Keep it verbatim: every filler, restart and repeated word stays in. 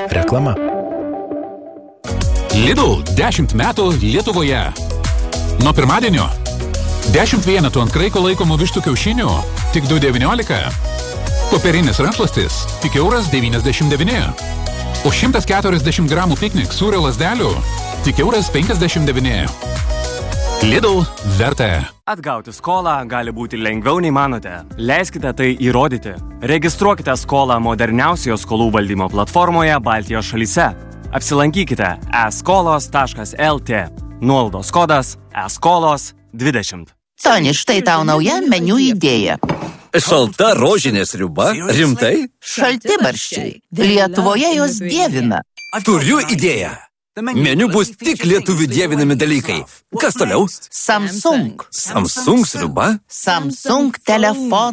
Reklama. Lidl dešimt metų Lietuvoje. Nuo pirmadienio dešimt vienetų ant kraiko laikomų vištų kiaušinių tik du devyniolika. Popierinis rankšluostis tik euras devyniasdešimt devyni. O šimtas keturiasdešimt gramų piknik sūrio lazdelių tik euras penkiasdešimt devyni. Lidl verta. Atgauti skolą gali būti lengviau nei manote. Leiskite tai įrodyti. Registruokite skolą moderniausioje skolų valdymo platformoje Baltijos šalyse. Apsilankykite e skolos taškas el tė. Nuolaidos kodas e skolos dvidešimt. Toni, štai tau nauja meniu idėja. Šalta rožinė sriuba? Rimtai? Šaltibarščiai. Lietuvoje jos dievina. Turiu idėją. Meniu bus tik lietuvių dievinami dalykai. Kas toliau? Samsung. Samsung sriuba? Samsung telefonas.